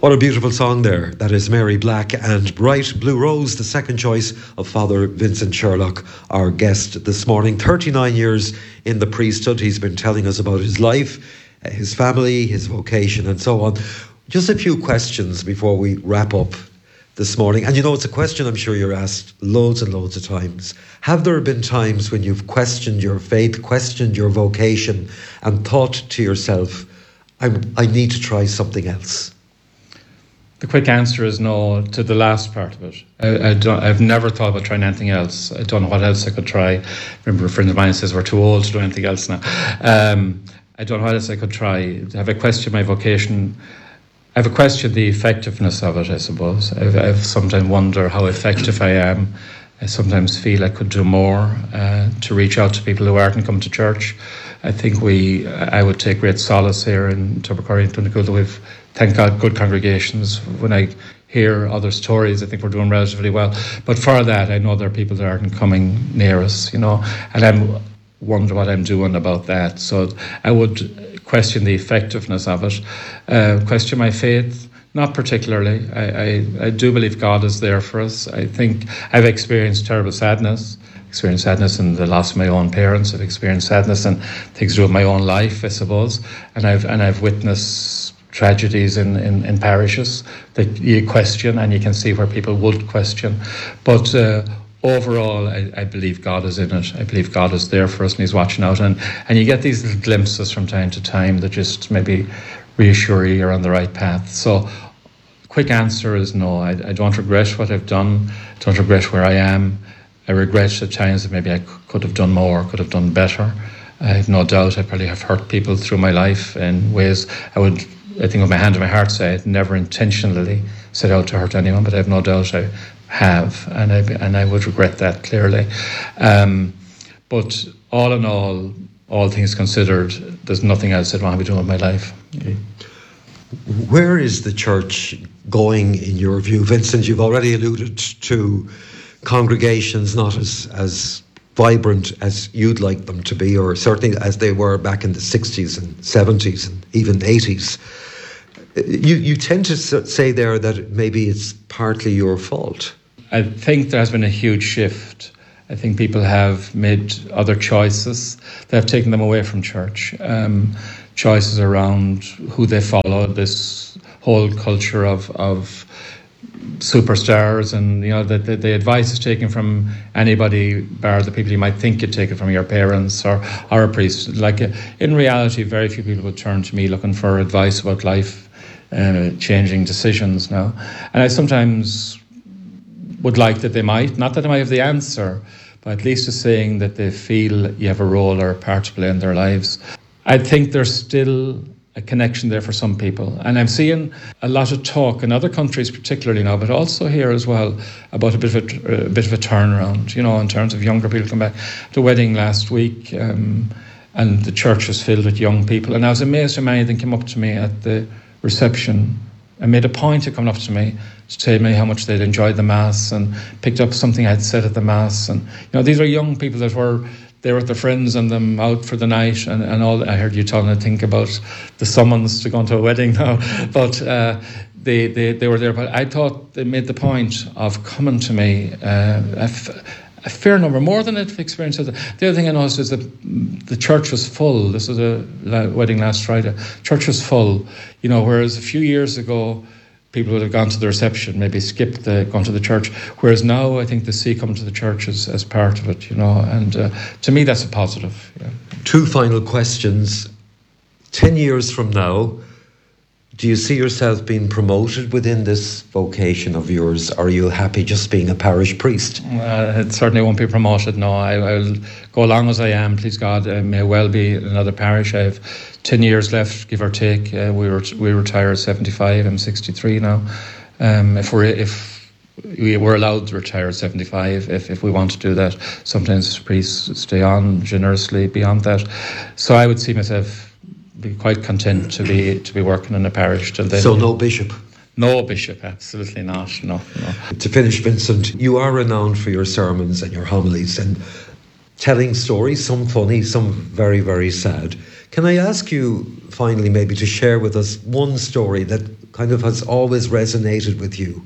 What a beautiful song there. That is Mary Black and Bright Blue Rose, the second choice of Father Vincent Sherlock, our guest this morning. 39 years in the priesthood. He's been telling us about his life, his family, his vocation and so on. Just a few questions before we wrap up this morning. And you know, it's a question I'm sure you're asked loads and loads of times. Have there been times when you've questioned your faith, questioned your vocation and thought to yourself, I need to try something else? The quick answer is no to the last part of it. I've never thought about trying anything else. I don't know what else I could try. Remember, a friend of mine says we're too old to do anything else now. I don't know what else I could try. Have I questioned my vocation? I've questioned the effectiveness of it, I suppose. I've sometimes wondered how effective I am. I sometimes feel I could do more to reach out to people who aren't come to church. I think I would take great solace here in Tubbercurry and Donegal that we've, thank God, good congregations. When I hear other stories, I think we're doing relatively well. But for that, I know there are people that aren't coming near us, and I wonder what I'm doing about that. So I would question the effectiveness of it, question my faith. Not particularly. I do believe God is there for us. I think I've experienced terrible sadness. Experienced sadness in the loss of my own parents. I've experienced sadness and things to do with my own life, I suppose. And I've witnessed tragedies in parishes that you question, and you can see where people would question. But overall, I believe God is in it. I believe God is there for us, and He's watching out. And you get these little glimpses from time to time that just maybe reassure you you're on the right path. So, quick answer is no. I don't regret what I've done. I don't regret where I am. I regret at times that maybe I could have done more, could have done better. I have no doubt I probably have hurt people through my life in ways I think with my hand on my heart say I'd never intentionally set out to hurt anyone, but I have no doubt I have, and I would regret that clearly. But all in all things considered, there's nothing else I'd want to be doing with my life. Where is the church going in your view? Vincent, you've already alluded to congregations not as vibrant as you'd like them to be, or certainly as they were back in the 60s and 70s and even 80s. You tend to say there that maybe it's partly your fault. I think there has been a huge shift. I think people have made other choices that have taken them away from church. Choices around who they follow, this whole culture of superstars, and the advice is taken from anybody bar the people you might think you'd take it from, your parents or a priest. Like in reality, very few people would turn to me looking for advice about life, changing decisions now. And I sometimes would like that they might, not that I might have the answer, but at least is saying that they feel you have a role or a part to play in their lives. I think there's still a connection there for some people. And I'm seeing a lot of talk in other countries particularly now, but also here as well, about a bit of a turnaround, in terms of younger people come back. The wedding last week, and the church was filled with young people. And I was amazed how many of them came up to me at the reception and made a point of coming up to me to tell me how much they'd enjoyed the Mass and picked up something I'd said at the Mass. And, these are young people that were there with their friends and them out for the night and all. I heard you talking, I think, about the summons to go into a wedding now. But they were there. But I thought they made the point of coming to me, a fair number, more than I've experienced. The other thing I noticed is that the church was full. This was a wedding last Friday. Church was full, whereas a few years ago, people would have gone to the reception, maybe skipped gone to the church. Whereas now, I think they see coming to the church as part of it, and to me, that's a positive. Yeah. Two final questions. 10 years from now, do you see yourself being promoted within this vocation of yours? Or are you happy just being a parish priest? It certainly won't be promoted, no. I will go along as I am, please God. I may well be in another parish. I have 10 years left, give or take. We retire at 75. I'm 63 now. If we were allowed to retire at 75, if we want to do that, sometimes priests stay on generously beyond that. So I would see myself be quite content to be working in a parish till then. So no bishop? No bishop, absolutely not. No. To finish, Vincent, you are renowned for your sermons and your homilies and telling stories, some funny, some very, very sad. Can I ask you finally maybe to share with us one story that kind of has always resonated with you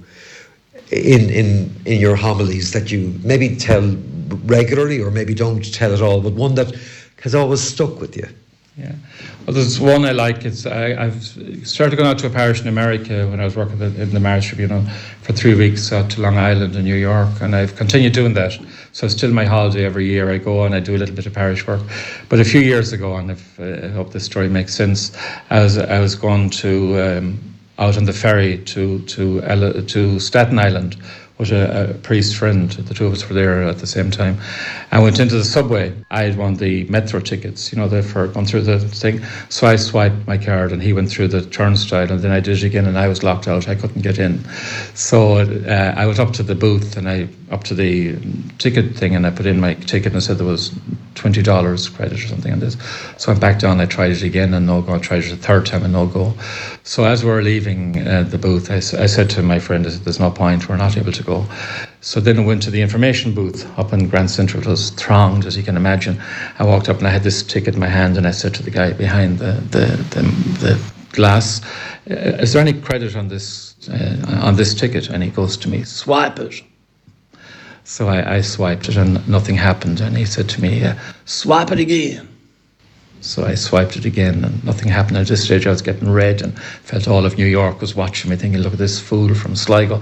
in your homilies, that you maybe tell regularly or maybe don't tell at all, but one that has always stuck with you? Yeah. Well, there's one I like. I've started going out to a parish in America when I was working in the Marriage Tribunal for 3 weeks out to Long Island in New York, and I've continued doing that. So it's still my holiday every year. I go and I do a little bit of parish work. But a few years ago, and I hope this story makes sense, I was going to out on the ferry to Staten Island with a priest friend. The two of us were there at the same time. I went into the subway. I had one of the Metro tickets, for going through the thing. So I swiped my card and he went through the turnstile, and then I did it again and I was locked out. I couldn't get in. So I went up to the booth and up to the ticket thing, and I put in my ticket and said there was $20 credit or something on this. So I went back down, I tried it again and no go. I tried it a third time and no go. So as we were leaving the booth, I said to my friend, there's no point, we're not able to go. So then I went to the information booth up in Grand Central. It was thronged, as you can imagine. I walked up and I had this ticket in my hand, and I said to the guy behind the glass, is there any credit on this ticket? And he goes to me, swipe it. So I swiped it and nothing happened. And he said to me, swipe it again. So I swiped it again and nothing happened. At this stage I was getting red and felt all of New York was watching me, thinking, look at this fool from Sligo.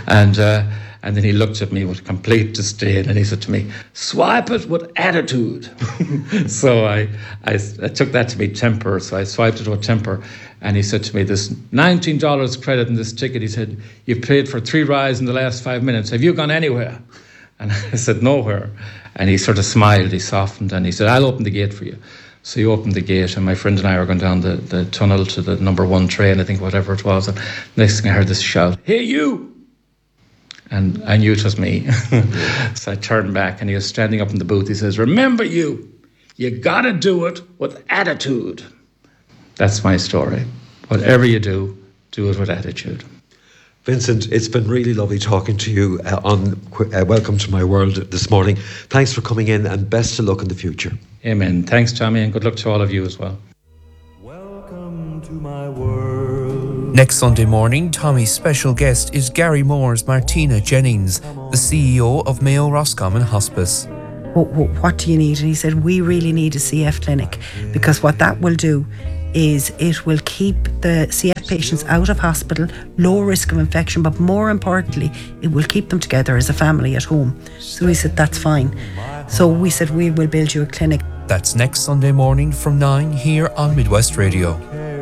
And then he looked at me with complete disdain and he said to me, swipe it with attitude. So I took that to be temper. So I swiped it with temper. And he said to me, there's $19 credit in this ticket. He said, you've paid for 3 rides in the last 5 minutes. Have you gone anywhere? And I said, nowhere. And he sort of smiled, he softened, and he said, I'll open the gate for you. So he opened the gate, and my friend and I were going down the tunnel to the number 1 train, I think, whatever it was. And next thing I heard this shout, hey, you! And I knew it was me. So I turned back, and he was standing up in the booth. He says, remember you got to do it with attitude. That's my story. Whatever you do it with attitude. Vincent, it's been really lovely talking to you on Welcome to My World this morning. Thanks for coming in, and best of luck in the future. Amen. Thanks, Tommy, and good luck to all of you as well. Welcome to my world. Next Sunday morning, Tommy's special guest is Gary Moore's Martina Jennings, the CEO of Mayo Roscommon Hospice. What do you need? And he said, we really need a CF clinic, because what that will do is it will keep the CF patients out of hospital, low risk of infection, but more importantly, it will keep them together as a family at home. So he said, that's fine. So we said, we will build you a clinic. That's next Sunday morning from 9 here on Midwest Radio.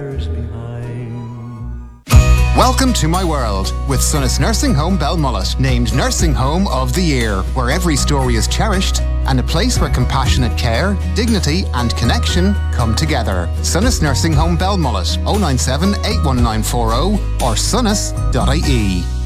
Welcome to My World with Sunnis Nursing Home Belmullet, named Nursing Home of the Year, where every story is cherished and a place where compassionate care, dignity and connection come together. Sunnis Nursing Home Belmullet, 097 81940 or sunnis.ie.